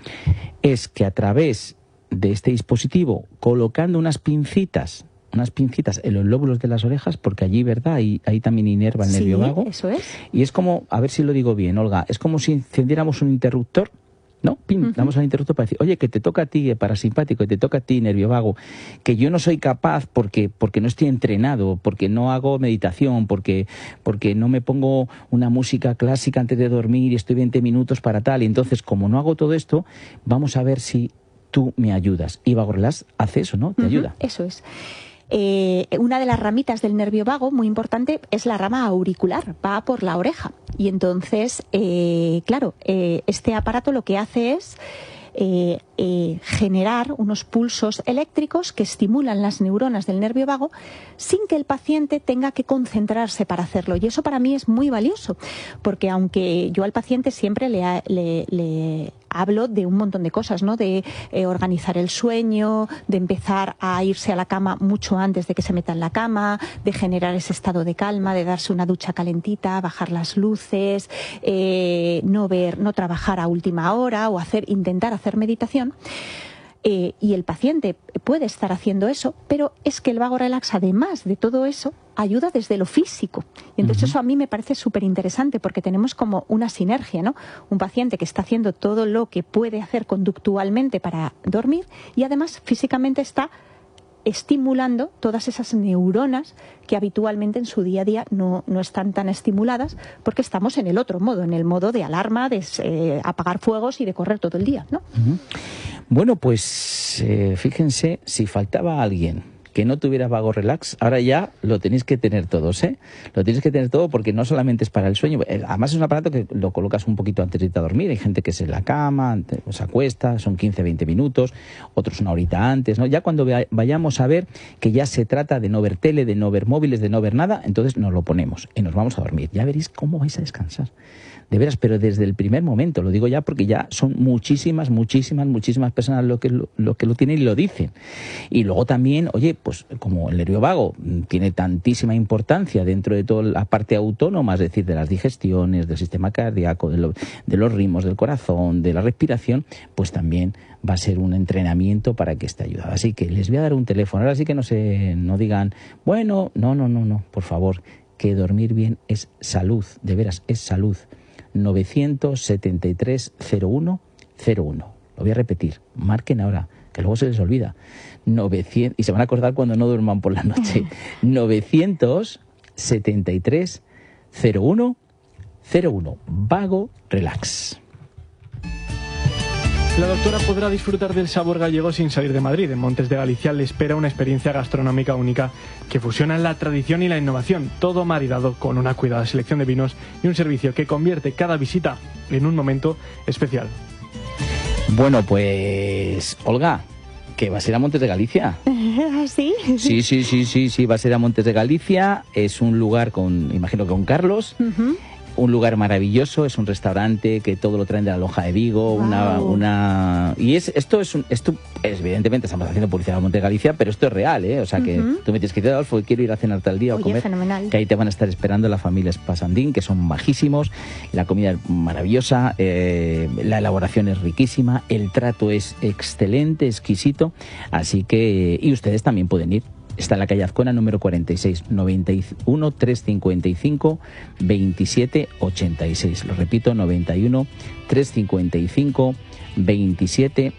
es que a través de este dispositivo, colocando unas pincitas en los lóbulos de las orejas, porque allí, ¿verdad? Ahí también inerva el nervio vago. Eso es. Y es como, a ver si lo digo bien, Olga, es como si encendiéramos un interruptor, ¿no? Pim, damos al interruptor para decir, oye, que te toca a ti, parasimpático, que te toca a ti, nervio vago, que yo no soy capaz porque no estoy entrenado, porque no hago meditación, porque no me pongo una música clásica antes de dormir y estoy 20 minutos para tal. Y entonces, como no hago todo esto, vamos a ver si tú me ayudas. Y Vago Relax hace eso, ¿no? Te ayuda. Eso es. Una de las ramitas del nervio vago, muy importante, es la rama auricular, va por la oreja. Y entonces, este aparato lo que hace es generar unos pulsos eléctricos que estimulan las neuronas del nervio vago sin que el paciente tenga que concentrarse para hacerlo. Y eso para mí es muy valioso, porque aunque yo al paciente siempre le hablo de un montón de cosas, ¿no? De organizar el sueño, de empezar a irse a la cama mucho antes de que se meta en la cama, de generar ese estado de calma, de darse una ducha calentita, bajar las luces, no trabajar a última hora o intentar hacer meditación. Y el paciente puede estar haciendo eso, pero es que el Vago Relax, además de todo eso, ayuda desde lo físico. Y entonces eso a mí me parece súper interesante, porque tenemos como una sinergia, ¿no? Un paciente que está haciendo todo lo que puede hacer conductualmente para dormir y además físicamente está estimulando todas esas neuronas que habitualmente en su día a día no están tan estimuladas, porque estamos en el otro modo, en el modo de alarma, de apagar fuegos y de correr todo el día, ¿no? Bueno, pues fíjense, si faltaba alguien que no tuviera Vago Relax, ahora ya lo tenéis que tener todos, ¿eh? Lo tenéis que tener todo, porque no solamente es para el sueño, además es un aparato que lo colocas un poquito antes de irte a dormir. Hay gente que se en la cama, se acuesta, son 15-20 minutos, otros una horita antes, ¿no? Ya cuando vayamos a ver que ya se trata de no ver tele, de no ver móviles, de no ver nada, entonces nos lo ponemos y nos vamos a dormir. Ya veréis cómo vais a descansar. De veras, pero desde el primer momento, lo digo ya porque ya son muchísimas personas lo que lo tienen y lo dicen. Y luego también, oye, pues como el nervio vago tiene tantísima importancia dentro de toda la parte autónoma, es decir, de las digestiones, del sistema cardíaco, de los ritmos del corazón, de la respiración, pues también va a ser un entrenamiento para que esté ayudado. Así que les voy a dar un teléfono. Ahora sí que no digan, bueno, no, por favor, que dormir bien es salud, de veras, es salud. 973 01 01. Lo voy a repetir, marquen ahora, que luego se les olvida. 900, y se van a acordar cuando no duerman por la noche. 973 01 01. Vago Relax. La doctora podrá disfrutar del sabor gallego sin salir de Madrid. En Montes de Galicia le espera una experiencia gastronómica única que fusiona la tradición y la innovación, todo maridado con una cuidada selección de vinos y un servicio que convierte cada visita en un momento especial. Bueno, pues, Olga, que va a ser a Montes de Galicia. ¿Sí? Sí, va a ser a Montes de Galicia. Es un lugar imagino que con Carlos. Un lugar maravilloso, es un restaurante que todo lo traen de la Lonja de Vigo, wow. Y esto evidentemente estamos haciendo publicidad a Monte de Galicia, pero esto es real, ¿eh? O sea que tú me tienes que decir, Adolfo, quiero ir a cenar tal día o comer, fenomenal. Que ahí te van a estar esperando la familia Spasandín, que son majísimos, la comida es maravillosa, la elaboración es riquísima, el trato es excelente, exquisito, así que, y ustedes también pueden ir. Está en la calle Azcona, número 46, 91 355 27 86. Lo repito, 91 355 27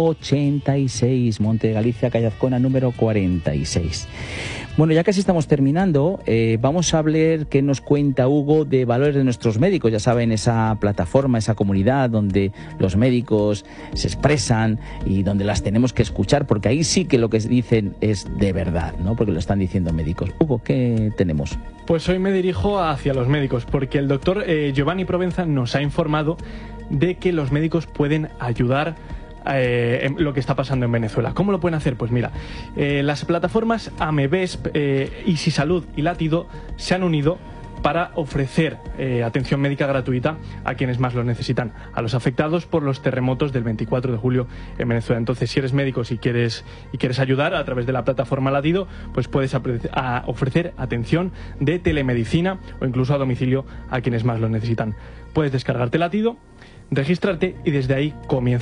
86. Monte de Galicia, calle Azcona, número 46. Bueno, ya casi estamos terminando. Vamos a hablar qué nos cuenta Hugo de Valores de Nuestros Médicos. Ya saben, esa plataforma, esa comunidad donde los médicos se expresan y donde las tenemos que escuchar, porque ahí sí que lo que dicen es de verdad, ¿no? Porque lo están diciendo médicos. Hugo, ¿qué tenemos? Pues hoy me dirijo hacia los médicos, porque el doctor Giovanni Provenza nos ha informado de que los médicos pueden ayudar en lo que está pasando en Venezuela. ¿Cómo lo pueden hacer? Pues mira, las plataformas Amebesp, Easy Salud y Latido se han unido para ofrecer atención médica gratuita a quienes más lo necesitan, a los afectados por los terremotos del 24 de julio en Venezuela. Entonces, si eres médico y quieres ayudar a través de la plataforma Latido, pues puedes ofrecer atención de telemedicina o incluso a domicilio a quienes más lo necesitan. Puedes descargarte Latido, registrarte y desde ahí comienza